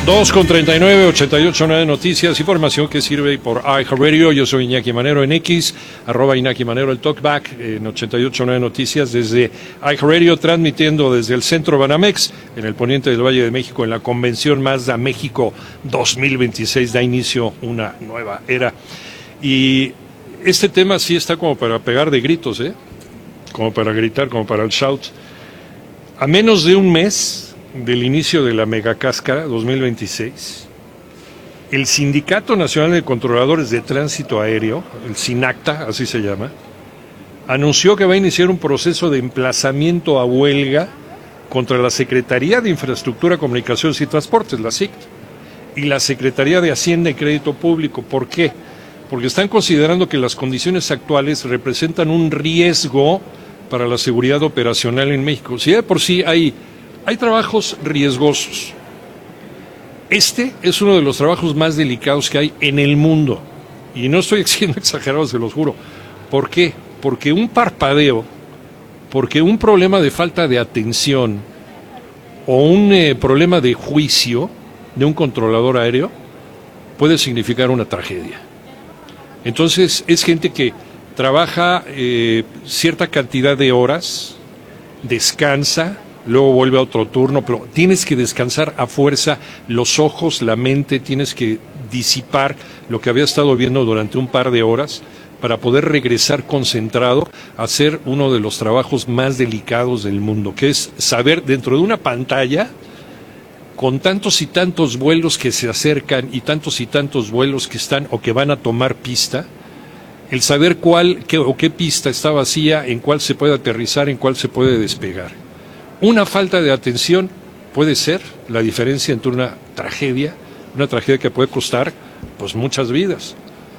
2:39, 88.9 Noticias, información que sirve por iHeartRadio. Yo soy Iñaki Manero en X, @Iñaki Manero el Talkback en 88.9 Noticias desde iHeartRadio, transmitiendo desde el Centro Banamex, en el poniente del Valle de México, en la convención Mazda México 2026. Da inicio una nueva era. Y este tema sí está como para pegar de gritos, como para gritar, como para el shout. A menos de un mes del inicio de la megacáscara 2026, el Sindicato Nacional de Controladores de Tránsito Aéreo, el SINACTA, así se llama, anunció que va a iniciar un proceso de emplazamiento a huelga contra la Secretaría de Infraestructura, Comunicaciones y Transportes, la SICT, y la Secretaría de Hacienda y Crédito Público. ¿Por qué? Porque están considerando que las condiciones actuales representan un riesgo para la seguridad operacional en México. Si de por sí hay trabajos riesgosos, este es uno de los trabajos más delicados que hay en el mundo. Y no estoy siendo exagerado, se los juro. ¿Por qué? Porque un parpadeo, porque un problema de falta de atención o un problema de juicio de un controlador aéreo puede significar una tragedia. Entonces es gente que trabaja cierta cantidad de horas, descansa, luego vuelve a otro turno, pero tienes que descansar a fuerza los ojos, la mente, tienes que disipar lo que había estado viendo durante un par de horas para poder regresar concentrado a hacer uno de los trabajos más delicados del mundo, que es saber dentro de una pantalla, con tantos y tantos vuelos que se acercan y tantos vuelos que están o que van a tomar pista, el saber qué pista está vacía, en cuál se puede aterrizar, en cuál se puede despegar. Una falta de atención puede ser la diferencia entre una tragedia que puede costar pues muchas vidas.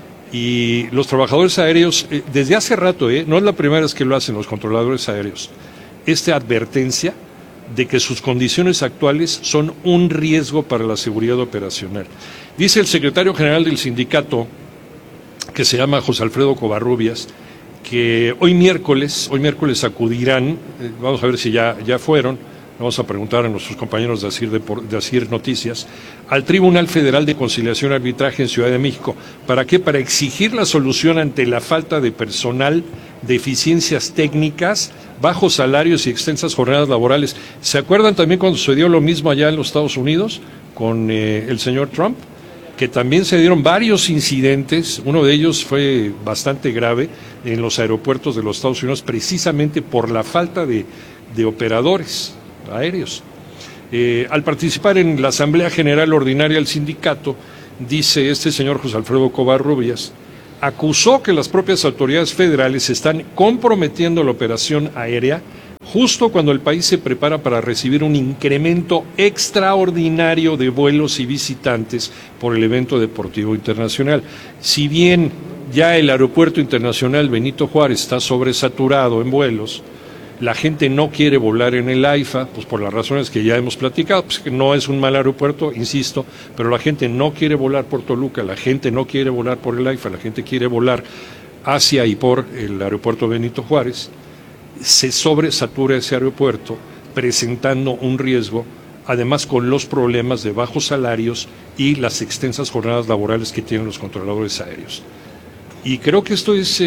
Y los trabajadores aéreos, desde hace rato, no es la primera vez que lo hacen los controladores aéreos, esta advertencia de que sus condiciones actuales son un riesgo para la seguridad operacional. Dice el secretario general del sindicato, que se llama José Alfredo Covarrubias, que hoy miércoles acudirán, vamos a ver si ya fueron, vamos a preguntar a nuestros compañeros de Asir Noticias, al Tribunal Federal de Conciliación y Arbitraje en Ciudad de México. ¿Para qué? Para exigir la solución ante la falta de personal, deficiencias técnicas, bajos salarios y extensas jornadas laborales. ¿Se acuerdan también cuando sucedió lo mismo allá en los Estados Unidos con el señor Trump? Que también se dieron varios incidentes, uno de ellos fue bastante grave en los aeropuertos de los Estados Unidos, precisamente por la falta de operadores aéreos. Al participar en la Asamblea General Ordinaria del sindicato, dice este señor José Alfredo Covarrubias, acusó que las propias autoridades federales están comprometiendo la operación aérea justo cuando el país se prepara para recibir un incremento extraordinario de vuelos y visitantes por el evento deportivo internacional. Si bien ya el aeropuerto internacional Benito Juárez está sobresaturado en vuelos, la gente no quiere volar en el AIFA, pues por las razones que ya hemos platicado, pues que no es un mal aeropuerto, insisto, pero la gente no quiere volar por Toluca, la gente no quiere volar por el AIFA, la gente quiere volar hacia y por el aeropuerto Benito Juárez. Se sobresatura ese aeropuerto, presentando un riesgo, además con los problemas de bajos salarios y las extensas jornadas laborales que tienen los controladores aéreos. Y creo que esto es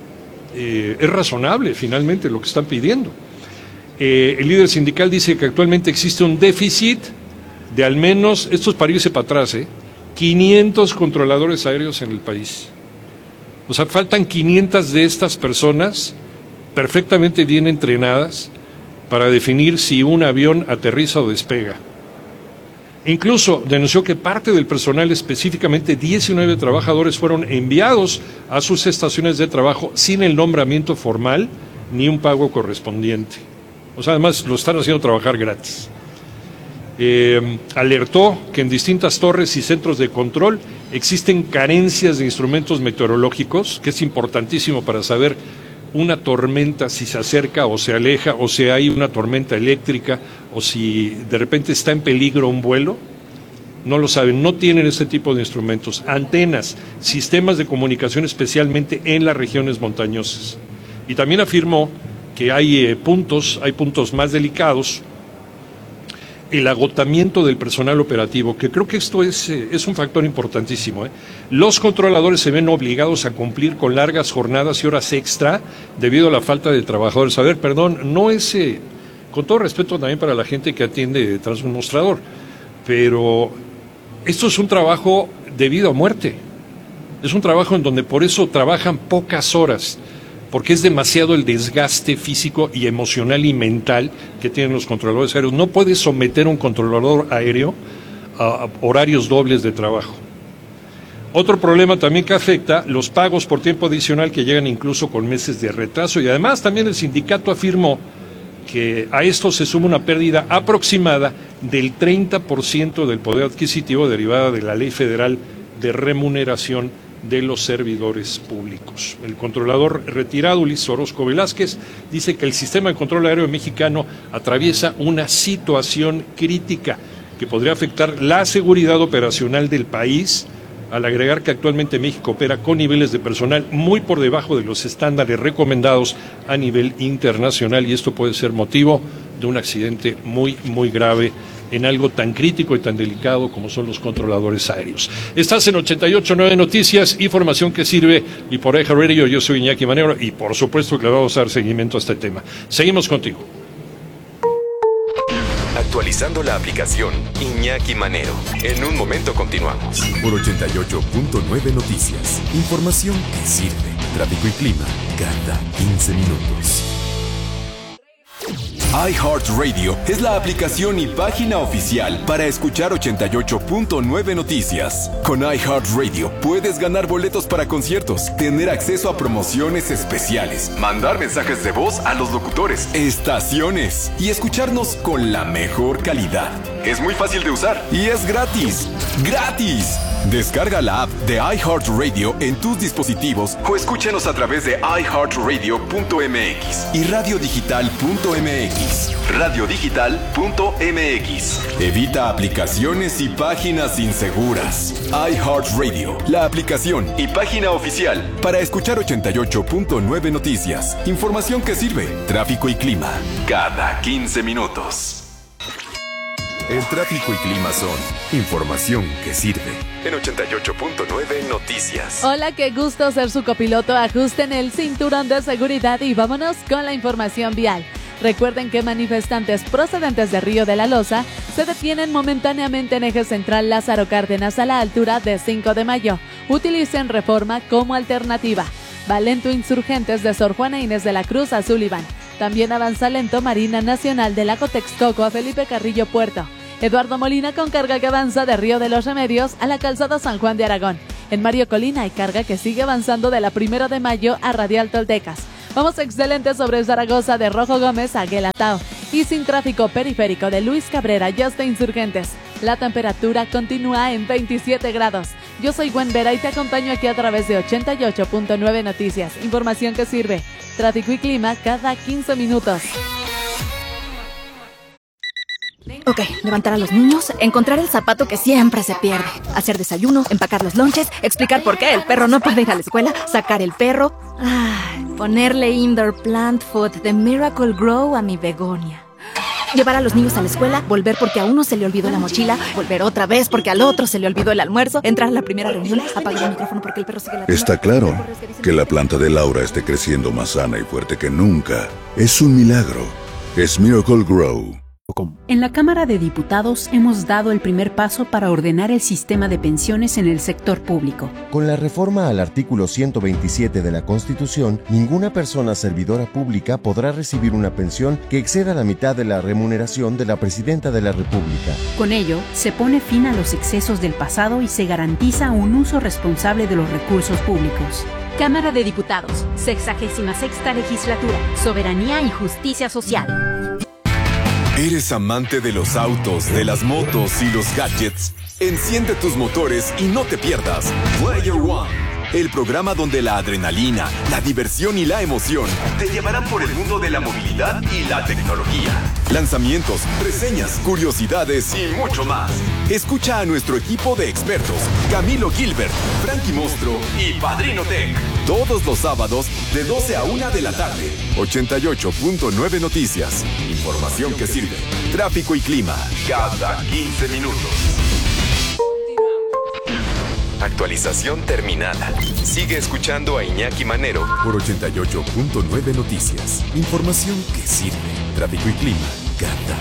razonable, finalmente, lo que están pidiendo. El líder sindical dice que actualmente existe un déficit de al menos, esto es para irse para atrás, 500 controladores aéreos en el país. O sea, faltan 500 de estas personas perfectamente bien entrenadas para definir si un avión aterriza o despega. Incluso denunció que parte del personal, específicamente 19 trabajadores, fueron enviados a sus estaciones de trabajo sin el nombramiento formal ni un pago correspondiente. O sea, además lo están haciendo trabajar gratis. Alertó que en distintas torres y centros de control existen carencias de instrumentos meteorológicos, que es importantísimo para saber una tormenta si se acerca o se aleja, o si hay una tormenta eléctrica, o si de repente está en peligro un vuelo. No lo saben, no tienen ese tipo de instrumentos. Antenas, sistemas de comunicación, especialmente en las regiones montañosas. Y también afirmó que hay puntos más delicados el agotamiento del personal operativo, que creo que esto es un factor importantísimo. Los controladores se ven obligados a cumplir con largas jornadas y horas extra debido a la falta de trabajadores. A ver, perdón, no es, con todo respeto también para la gente que atiende tras un mostrador, pero esto es un trabajo de vida o muerte. Es un trabajo en donde por eso trabajan pocas horas, porque es demasiado el desgaste físico y emocional y mental que tienen los controladores aéreos. No puedes someter a un controlador aéreo a horarios dobles de trabajo. Otro problema también que afecta, los pagos por tiempo adicional que llegan incluso con meses de retraso, y además también el sindicato afirmó que a esto se suma una pérdida aproximada del 30% del poder adquisitivo derivada de la Ley Federal de Remuneración de los servidores públicos. El controlador retirado Ulises Orozco Velázquez dice que el sistema de control aéreo mexicano atraviesa una situación crítica que podría afectar la seguridad operacional del país, al agregar que actualmente México opera con niveles de personal muy por debajo de los estándares recomendados a nivel internacional, y esto puede ser motivo de un accidente muy, muy grave en algo tan crítico y tan delicado como son los controladores aéreos. Estás en 88.9 Noticias, información que sirve, y por iHeartRadio. Yo soy Iñaki Manero y por supuesto que le vamos a dar seguimiento a este tema. Seguimos contigo. Actualizando la aplicación Iñaki Manero. En un momento continuamos. Por 88.9 Noticias, información que sirve. Tráfico y clima cada 15 minutos. iHeartRadio es la aplicación y página oficial para escuchar 88.9 Noticias. Con iHeartRadio puedes ganar boletos para conciertos, tener acceso a promociones especiales, mandar mensajes de voz a los locutores, estaciones y escucharnos con la mejor calidad. Es muy fácil de usar y es gratis. ¡Gratis! Descarga la app de iHeartRadio en tus dispositivos o escúchenos a través de iHeartRadio.mx y radiodigital.mx. Radiodigital.mx. Evita aplicaciones y páginas inseguras. iHeartRadio, la aplicación y página oficial para escuchar 88.9 Noticias. Información que sirve. Tráfico y clima cada 15 minutos. El tráfico y clima son información que sirve. En 88.9 Noticias. Hola, qué gusto ser su copiloto. Ajusten el cinturón de seguridad y vámonos con la información vial. Recuerden que manifestantes procedentes de Río de la Loza se detienen momentáneamente en eje central Lázaro Cárdenas a la altura de 5 de Mayo. Utilicen Reforma como alternativa. Va lento Insurgentes de Sor Juana Inés de la Cruz a Sullivan. También avanza lento Marina Nacional de Lago Texcoco a Felipe Carrillo Puerto. Eduardo Molina con carga que avanza de Río de los Remedios a la calzada San Juan de Aragón. En Mario Colina hay carga que sigue avanzando de la 1 de Mayo a Radial Toltecas. Vamos excelente sobre Zaragoza de Rojo Gómez a Guelatao. Y sin tráfico periférico de Luis Cabrera ya hasta Insurgentes. La temperatura continúa en 27 grados. Yo soy Gwen Vera y te acompaño aquí a través de 88.9 Noticias. Información que sirve. Tráfico y clima cada 15 minutos. Ok, levantar a los niños, encontrar el zapato que siempre se pierde, hacer desayuno, empacar los lonches, explicar por qué el perro no puede ir a la escuela, sacar el perro, ponerle indoor plant food de Miracle Grow a mi begonia. Llevar a los niños a la escuela, volver porque a uno se le olvidó la mochila, volver otra vez porque al otro se le olvidó el almuerzo, entrar a la primera reunión, apagar el micrófono porque el perro sigue latiendo. Está claro que la planta de Laura esté creciendo más sana y fuerte que nunca. Es un milagro. Es Miracle Grow. En la Cámara de Diputados hemos dado el primer paso para ordenar el sistema de pensiones en el sector público. Con la reforma al artículo 127 de la Constitución, ninguna persona servidora pública podrá recibir una pensión que exceda la mitad de la remuneración de la Presidenta de la República. Con ello, se pone fin a los excesos del pasado y se garantiza un uso responsable de los recursos públicos. Cámara de Diputados, 66ª Legislatura, Soberanía y Justicia Social. ¿Eres amante de los autos, de las motos y los gadgets? Enciende tus motores y no te pierdas Player One, el programa donde la adrenalina, la diversión y la emoción te llevarán por el mundo de la movilidad y la tecnología. Lanzamientos, reseñas, curiosidades y mucho más. Escucha a nuestro equipo de expertos, Camilo Gilbert, Frankie Mostro y Padrino Tech. Todos los sábados de 12 a 1 de la tarde. 88.9 Noticias. Información que sirve. Tráfico y clima cada 15 minutos. Actualización terminada. Sigue escuchando a Iñaki Manero por 88.9 Noticias. Información que sirve. Tráfico y clima cada